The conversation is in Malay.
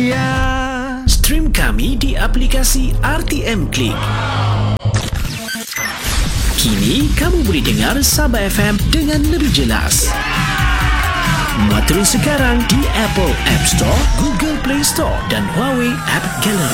Stream kami di aplikasi RTM Klik. Kini kamu boleh dengar Sabah FM dengan lebih jelas. Mata sekarang di Apple App Store, Google Play Store dan Huawei App Gallery.